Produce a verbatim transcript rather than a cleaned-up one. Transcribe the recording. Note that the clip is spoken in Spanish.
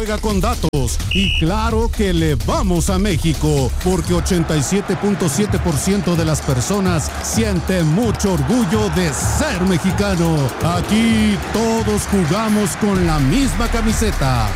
juega con datos. Y claro que le vamos a México, porque ochenta y siete punto siete por ciento de las personas sienten mucho orgullo de ser mexicano. Aquí todos jugamos con la misma camiseta.